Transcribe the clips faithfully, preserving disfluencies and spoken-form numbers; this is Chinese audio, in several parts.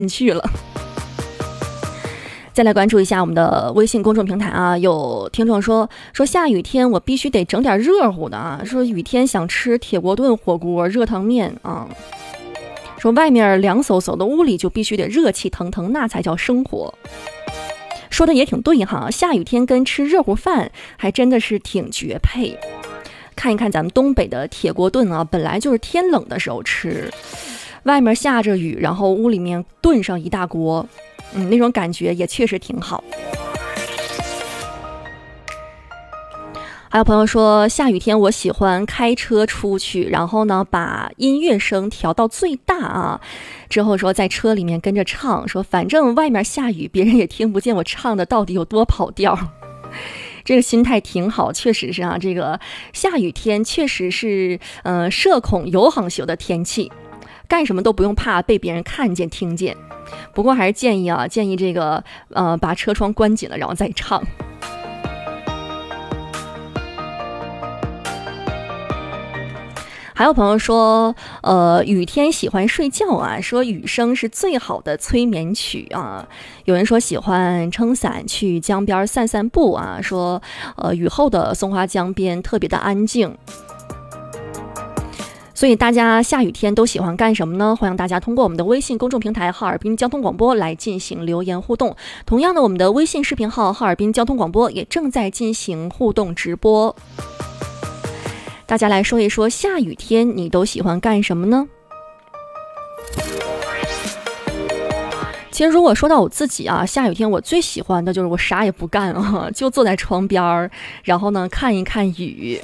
去了。再来关注一下我们的微信公众平台啊，有听众说说下雨天我必须得整点热乎的啊，说雨天想吃铁锅炖火锅、热汤面啊，说外面凉飕飕的，屋里就必须得热气腾腾，那才叫生活。说的也挺对哈，下雨天跟吃热乎饭还真的是挺绝配。看一看咱们东北的铁锅炖啊，本来就是天冷的时候吃，外面下着雨，然后屋里面炖上一大锅，嗯，那种感觉也确实挺好。还有朋友说下雨天我喜欢开车出去，然后呢把音乐声调到最大啊，之后说在车里面跟着唱，说反正外面下雨别人也听不见我唱的到底有多跑调。这个心态挺好，确实是啊，这个下雨天确实是呃社恐有行修的天气，干什么都不用怕被别人看见听见。不过还是建议啊，建议这个呃把车窗关紧了然后再唱。还有朋友说呃，雨天喜欢睡觉啊，说雨声是最好的催眠曲啊。有人说喜欢撑伞去江边散散步啊，说呃雨后的松花江边特别的安静。所以大家下雨天都喜欢干什么呢？欢迎大家通过我们的微信公众平台哈尔滨交通广播来进行留言互动。同样的，我们的微信视频号哈尔滨交通广播也正在进行互动直播。大家来说一说下雨天你都喜欢干什么呢？其实如果说到我自己啊，下雨天我最喜欢的就是我啥也不干啊，就坐在窗边，然后呢看一看雨。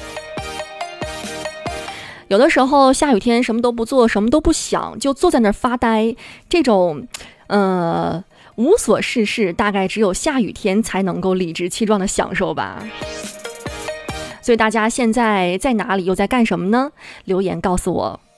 有的时候下雨天什么都不做，什么都不想，就坐在那儿发呆，这种呃无所事事大概只有下雨天才能够理直气壮的享受吧。所以大家现在在哪里又在干什么呢？留言告诉我。